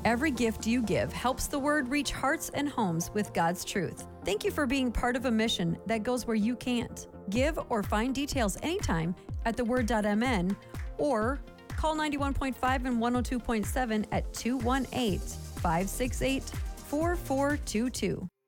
Every gift you give helps the Word reach hearts and homes with God's truth. Thank you for being part of a mission that goes where you can't. Give or find details anytime at theword.mn or call 91.5 and 102.7 at 218-568-4422.